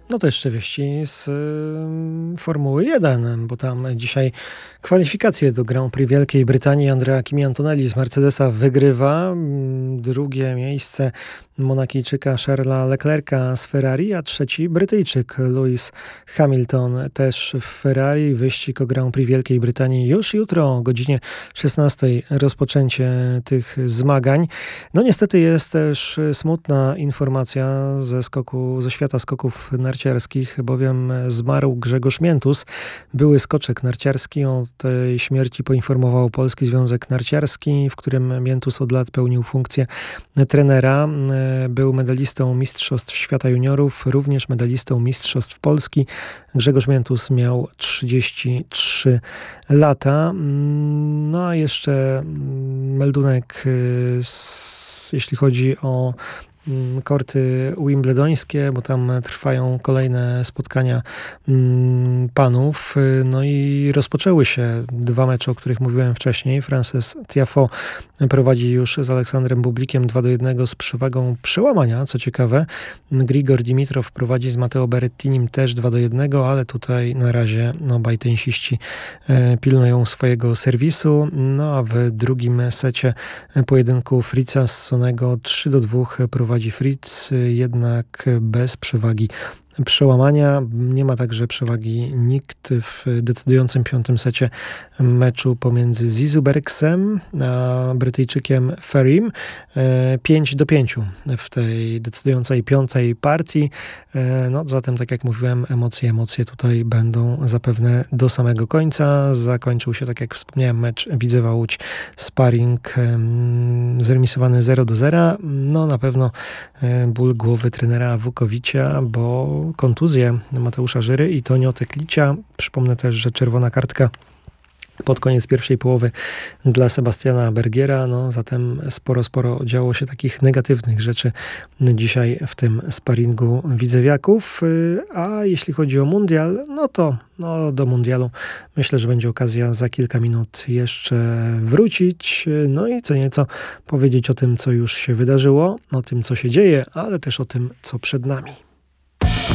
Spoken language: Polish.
No to jeszcze wieści z Formuły 1, bo tam dzisiaj kwalifikacje do Grand Prix Wielkiej Brytanii. Andrea Kimi Antonelli z Mercedesa wygrywa. Drugie miejsce Monakijczyka Charlesa Leclerca z Ferrari, a trzeci Brytyjczyk Lewis Hamilton też w Ferrari. Wyścig o Grand Prix Wielkiej Brytanii już jutro o godzinie 16 rozpoczęcie tych zmagań. No niestety jest też smutna informacja ze świata skoków narciarskich, bowiem zmarł Grzegorz Miętus, były skoczek narciarski. O tej śmierci poinformował Polski Związek Narciarski, w którym Miętus od lat pełnił funkcję trenera. Był medalistą Mistrzostw Świata Juniorów, również medalistą Mistrzostw Polski. Grzegorz Miętus miał 33 lata. No a jeszcze meldunek, jeśli chodzi o korty wimbledońskie, bo tam trwają kolejne spotkania panów. No i rozpoczęły się dwa mecze, o których mówiłem wcześniej. Frances Tiafoe prowadzi już z Aleksandrem Bublikiem 2-1 z przewagą przełamania, co ciekawe. Grigor Dimitrow prowadzi z Matteo Berrettinim też 2-1, ale tutaj na razie obaj tenisiści pilnują swojego serwisu. No a w drugim secie pojedynku Fritza z Sonego 3-2 prowadzi Fritz, jednak bez przewagi przełamania. Nie ma także przewagi nikt w decydującym piątym secie meczu pomiędzy Zizou Bergsem a Brytyjczykiem Ferim. 5-5 w tej decydującej piątej partii. No zatem, tak jak mówiłem, emocje tutaj będą zapewne do samego końca. Zakończył się, tak jak wspomniałem, mecz Widzewa Łódź sparring zremisowany 0-0. No na pewno ból głowy trenera Wukowicia, bo kontuzje Mateusza Żyry i Tonio Teklicia. Przypomnę też, że czerwona kartka pod koniec pierwszej połowy dla Sebastiana Bergiera. No zatem sporo działo się takich negatywnych rzeczy dzisiaj w tym sparingu widzewiaków. A jeśli chodzi o mundial, no to do mundialu myślę, że będzie okazja za kilka minut jeszcze wrócić. No i co nieco powiedzieć o tym, co już się wydarzyło, o tym, co się dzieje, ale też o tym, co przed nami.